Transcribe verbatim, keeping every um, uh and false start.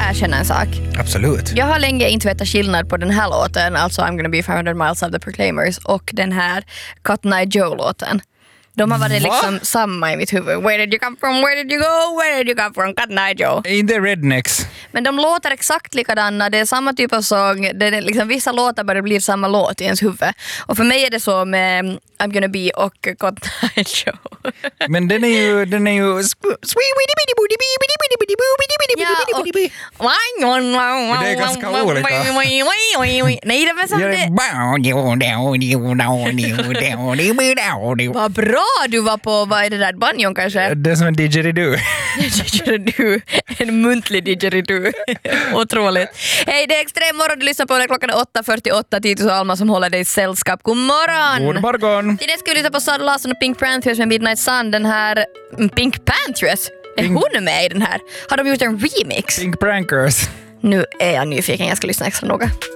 erkänna en sak? Absolut. Jag har länge inte vetat skillnad på den här låten, alltså I'm gonna be five hundred miles of the Proclaimers, och den här Cotton Eye Joe-låten. De har varit liksom samma i mitt huvud. Where did you come from? Where did you go? Where did you come from? Cotton Eye Joe. Är inte rednecks? Men de låter exakt likadana. Det är samma typ av sång. Det är liksom, vissa låtar bara blir samma låt i ens huvud. Och för mig är det så med I'm gonna be och Cotton Eye Joe. Men den är ju... Den är ju... Ja, det är ganska olika. Nej, det är som det... Vad bra du var på, vad är det där, banjon kanske? Det är som en didgeridoo. Didgeridoo, en muntlig didgeridoo. Otroligt. Hej, det är Extrem morgon, du lyssnar på det, klockan är åtta fyrtioåtta, Titus och Alma som håller dig i sällskap. God morgon! God morgon! Till det ska vi lyssna på Sara Larsson och Pink Panthers med Midnight Sun. Den här Pink Panthers, är Pink... hon med i den här? Har de gjort en remix? Pink Prankers. Nu är jag nyfiken, jag ska lyssna extra noga.